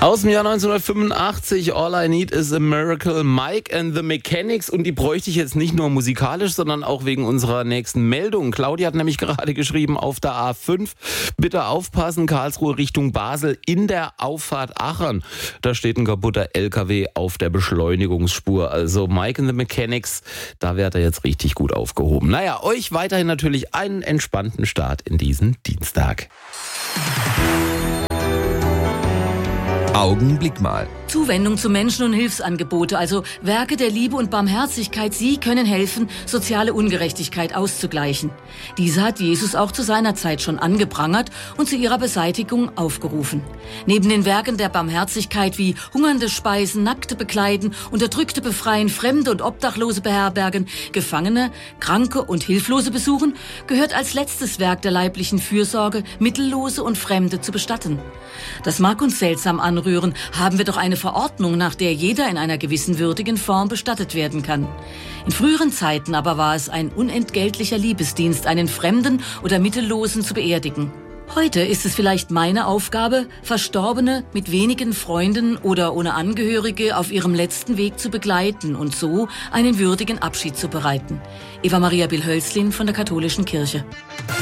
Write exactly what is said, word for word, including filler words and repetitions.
Aus dem Jahr neunzehnhundertfünfundachtzig, All I Need is a Miracle, Mike and the Mechanics. Und die bräuchte ich jetzt nicht nur musikalisch, sondern auch wegen unserer nächsten Meldung. Claudia hat nämlich gerade geschrieben, auf der A fünf, bitte aufpassen, Karlsruhe Richtung Basel in der Auffahrt Achern. Da steht ein kaputter L K W auf der Beschleunigungsspur. Also Mike and the Mechanics, da wäre er jetzt richtig gut aufgehoben. Naja, euch weiterhin natürlich einen entspannten Start in diesen Dienstag. Augenblick mal. Zuwendung zu Menschen und Hilfsangebote, also Werke der Liebe und Barmherzigkeit, sie können helfen, soziale Ungerechtigkeit auszugleichen. Diese hat Jesus auch zu seiner Zeit schon angeprangert und zu ihrer Beseitigung aufgerufen. Neben den Werken der Barmherzigkeit wie Hungernde speisen, Nackte bekleiden, Unterdrückte befreien, Fremde und Obdachlose beherbergen, Gefangene, Kranke und Hilflose besuchen, gehört als letztes Werk der leiblichen Fürsorge, Mittellose und Fremde zu bestatten. Das mag uns seltsam anrühren, haben wir doch eine Verordnung, nach der jeder in einer gewissen würdigen Form bestattet werden kann. In früheren Zeiten aber war es ein unentgeltlicher Liebesdienst, einen Fremden oder Mittellosen zu beerdigen. Heute ist es vielleicht meine Aufgabe, Verstorbene mit wenigen Freunden oder ohne Angehörige auf ihrem letzten Weg zu begleiten und so einen würdigen Abschied zu bereiten. Eva Maria Bill-Hölzlin von der Katholischen Kirche.